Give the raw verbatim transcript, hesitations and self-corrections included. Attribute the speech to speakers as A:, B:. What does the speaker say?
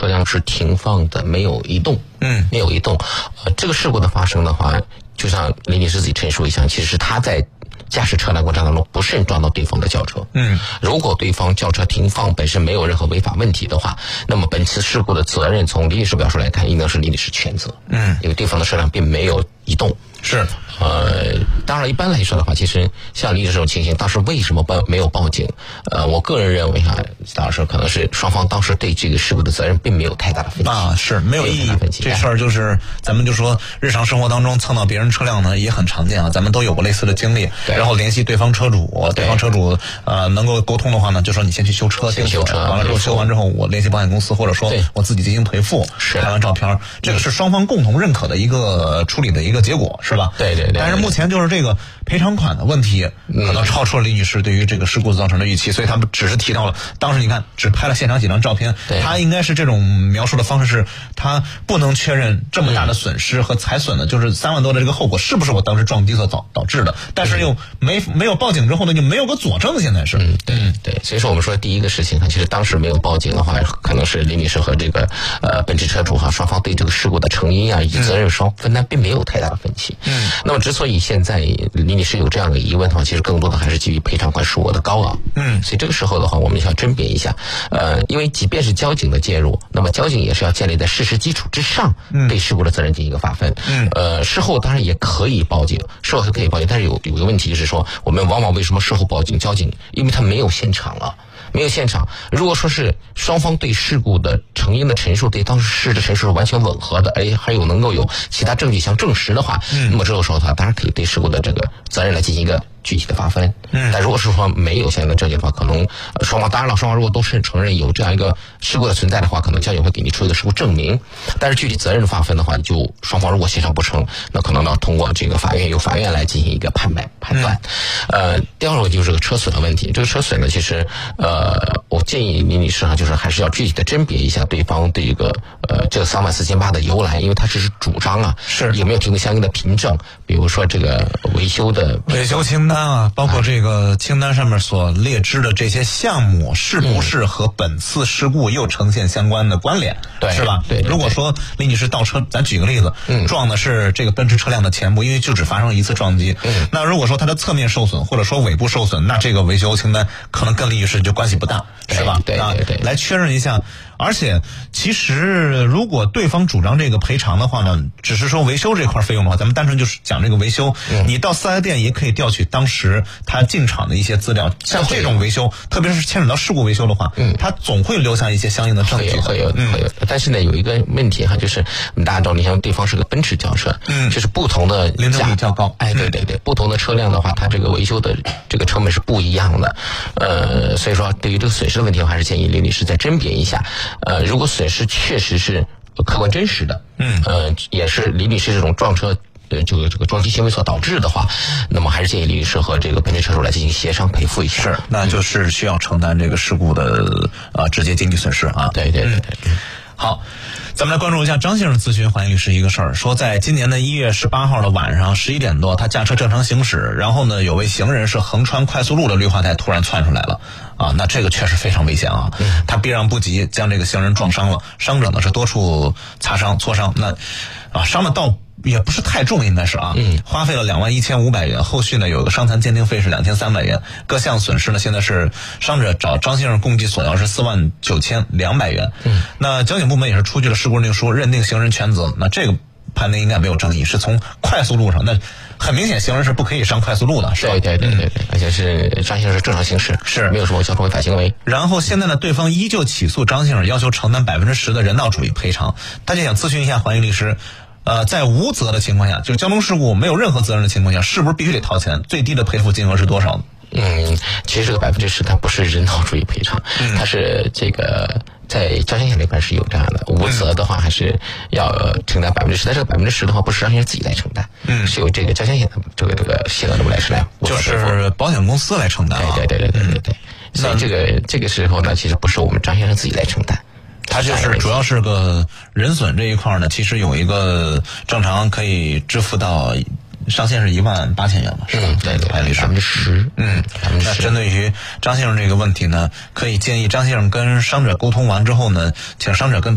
A: 辆是停放的，没有移动，
B: 嗯，
A: 没有移动。呃，这个事故的发生的话，就像林女士自己陈述一下，其实她在驾驶车辆过程当中不慎撞到对方的轿车。
B: 嗯，
A: 如果对方轿车停放本身没有任何违法问题的话，那么本次事故的责任从林女士表述来看，应当是林女士全责。
B: 嗯，
A: 因为对方的车辆并没有移动。
B: 是，
A: 呃，当然一般来说的话，其实像林女士这种情形，当时为什么报没有报警？呃，我个人认为哈，当时可能是双方当时对这个事故的责任并没有太大的分歧
B: 啊，是没有意义。这事儿就是咱们就说日常生活当中蹭到别人车辆呢也很常见啊，咱们都有过类似的经历。然后联系对方车主，对方车主呃能够沟通的话呢，就说你先去修车，
A: 先修车，
B: 完了之后修完之后我联系保险公司，或者说我自己进行赔付，拍完照片，这个是双方共同认可的一个处理的一个结果。是吧？
A: 对对对。
B: 但是目前就是这个赔偿款的问题，可能超出了李女士对于这个事故造成的预期，所以他们只是提到了当时你看只拍了现场几张照片，他应该是这种描述的方式是，他不能确认这么大的损失和财损的，就是三万多的这个后果是不是我当时撞击所导导致的，但是又没没有报警之后呢，就没有个佐证，现在是。
A: 嗯，对对。所以说我们说第一个事情，其实当时没有报警的话，可能是李女士和这个呃奔驰车主哈双方对这个事故的成因啊以及责任双分担并没有太大的分歧。
B: 嗯，
A: 那么之所以现在李女士有这样的疑问的话，其实更多的还是基于赔偿款数额的高昂。
B: 嗯，
A: 所以这个时候的话，我们想甄别一下，呃，因为即便是交警的介入，那么交警也是要建立在事实基础之上，对事故的责任进行一个划分。
B: 嗯，
A: 呃，事后当然也可以报警，事后是可以报警，但是有有一个问题就是说，我们往往为什么事后报警，交警因为他没有现场了。没有现场，如果说是双方对事故的成因的陈述对当时的陈述是完全吻合的，哎，还有能够有其他证据相证实的话，嗯，那么这个时候的话，当然可以对事故的这个责任来进行一个具体的划分。嗯，但如果是说没有相应的证据的话，可能双方当然了，双方如果都是承认有这样一个事故的存在的话，可能交警会给你出一个事故证明。但是具体责任的划分的话，就双方如果协商不成，那可能要通过这个法院由法院来进行一个判断判断。嗯、呃，第二个就是这个车损的问题。这个车损呢，其实呃，我建议李女士啊，就是还是要具体的甄别一下对方对一个呃这个三万四千八的由来，因为他只是主张啊，是有没有提供相应的凭证，比如说这个维修的
B: 维修清单啊，包括这个清单上面所列支的这些项目是不是和本次事故又呈现相关的关联，
A: 对，
B: 是吧？
A: 对。
B: 如果说李女士倒车，咱举个例子，嗯，撞的是这个奔驰车辆的前部，因为就只发生了一次撞击，嗯，那如果说它的侧面受损或者说尾部受损，那这个维修清单可能跟李女士就关系不大，是吧？
A: 对对对。
B: 来确认一下。而且，其实如果对方主张这个赔偿的话呢，只是说维修这块费用的话，咱们单纯就是讲这个维修，嗯、你到四 S 店也可以调取当时他进场的一些资料。像这种维修，特别是牵扯到事故维修的话，嗯，他总会留下一些相应的证据。
A: 会有，会有，会有。但是呢，有一个问题哈，就是大家知道，你像对方是个奔驰轿车，嗯，就是不同的
B: 零点五较高，
A: 哎，对对对，嗯、不同的车辆的话，它这个维修的这个成本是不一样的。呃，所以说对于这个损失的问题，我还是建议李女士再甄别一下。呃，如果损失确实是客观真实的，嗯，呃，也是李女士这种撞车呃这个这个撞击行为所导致的话，那么还是建议李女士和这个奔驰车主来进行协商赔付一下。
B: 是，那就是需要承担这个事故的呃直接经济损失啊。
A: 对对对对。嗯、
B: 好，咱们来关注一下张先生咨询黄律师一个事儿，说在今年的一月十八号的晚上十一点多，他驾车正常行驶，然后呢，有位行人是横穿快速路的绿化带突然窜出来了。啊，那这个确实非常危险啊！嗯、他避让不及，将这个行人撞伤了，伤者呢是多处擦伤、挫伤，那啊伤的倒也不是太重，应该是啊，嗯，花费了两万一千五百元，后续呢有个伤残鉴定费是两千三百元，各项损失呢现在是伤者找张先生共计索要是四万九千两百元，嗯，那交警部门也是出具了事故认定书，认定行人全责，那这个判定应该没有争议，是从快速路上那。很明显，行人是不可以上快速路的，是吧？
A: 对对对对对，而且是张先生是正常行驶，
B: 是
A: 没有什么交通违法行为。
B: 然后现在呢，对方依旧起诉张先生，要求承担百分之十的人道主义赔偿。大家想咨询一下黄玉律师，呃，在无责的情况下，就是交通事故没有任何责任的情况下，是不是必须得掏钱？最低的赔付金额是多少？
A: 嗯，其实这个百分之十它不是人道主义赔偿，嗯、它是这个。在交强险里边是有这样的，无责的话还是要承担百分之十，但这个百分之十的话不是张先生自己来承担，嗯，是由这个交强险的这个这个险额这么来承担，
B: 就是保险公司来承担、啊。
A: 对对对对对对对。嗯、所以这个这个时候呢，其实不是我们张先生自己来承担，
B: 他就是主要是个人损这一块呢，其实有一个正常可以支付到。上限是一万八千元嘛，是吧？
A: 嗯，对对，
B: 百分
A: 之十，
B: 嗯，那针对于张先生这个问题呢，可以建议张先生跟伤者沟通完之后呢，请伤者跟